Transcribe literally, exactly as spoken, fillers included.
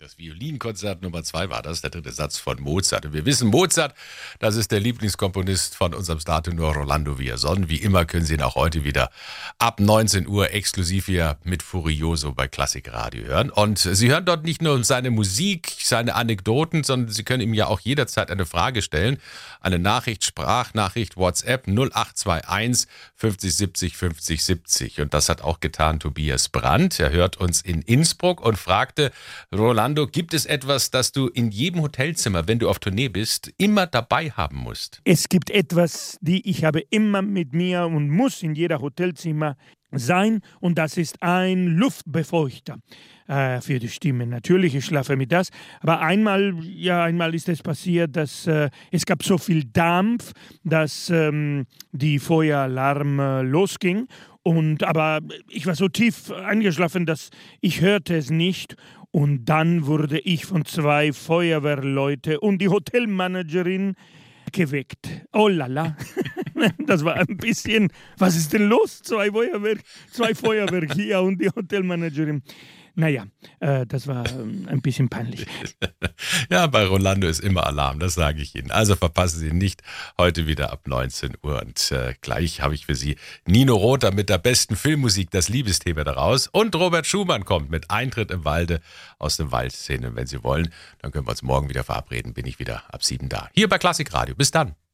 Das Violinkonzert Nummer zwei war das, der dritte Satz von Mozart. Und wir wissen, Mozart, das ist der Lieblingskomponist von unserem Star-Tenor Rolando Villazón. Wie immer können Sie ihn auch heute wieder ab neunzehn Uhr exklusiv hier mit Furioso bei Klassik Radio hören. Und Sie hören dort nicht nur seine Musik, seine Anekdoten, sondern Sie können ihm ja auch jederzeit eine Frage stellen. Eine Nachricht, Sprachnachricht, WhatsApp null acht zwei eins fünfzig siebzig fünfzig siebzig. Und das hat auch getan Tobias Brandt. Er hört uns in Innsbruck und fragte, Rolando, gibt es etwas, das du in jedem Hotelzimmer, wenn du auf Tournee bist, immer dabei haben musst? Es gibt etwas, die ich habe immer mit mir und muss in jeder Hotelzimmer sein, und das ist ein Luftbefeuchter äh, für die Stimme. Natürlich, ich schlafe mit das, aber einmal, ja, einmal ist es passiert, dass äh, es gab so viel Dampf, dass ähm, die Feueralarm äh, losging. Und, aber ich war so tief eingeschlafen, dass ich hörte es nicht. Und dann wurde ich von zwei Feuerwehrleuten und die Hotelmanagerin geweckt. Oh la la. Das war ein bisschen, was ist denn los? Zwei Feuerwehr, zwei Feuerwehr hier und die Hotelmanagerin. Naja, äh, das war ähm, ein bisschen peinlich. Ja, bei Rolando ist immer Alarm, das sage ich Ihnen. Also verpassen Sie nicht, heute wieder ab neunzehn Uhr. Und äh, gleich habe ich für Sie Nino Rota mit der besten Filmmusik, das Liebesthema daraus. Und Robert Schumann kommt mit Eintritt im Walde aus der Waldszene. Wenn Sie wollen, dann können wir uns morgen wieder verabreden. Bin ich wieder ab sieben da. Hier bei Klassik Radio. Bis dann.